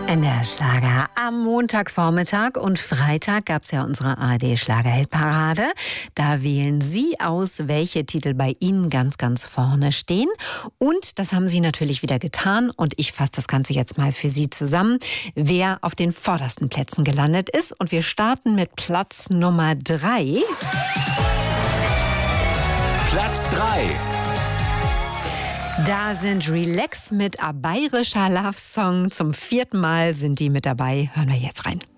In der Schlager am Montagvormittag und Freitag gab es ja unsere ARD-Schlagerhit-Parade. Da wählen Sie aus, welche Titel bei Ihnen ganz, ganz vorne stehen. Und das haben Sie natürlich wieder getan. Und ich fasse das Ganze jetzt mal für Sie zusammen, wer auf den vordersten Plätzen gelandet ist. Und wir starten mit Platz Nummer 3. Platz 3. Da sind Relax mit A Bayerischer Love Song. Zum 4. Mal sind die mit dabei. Hören wir jetzt rein.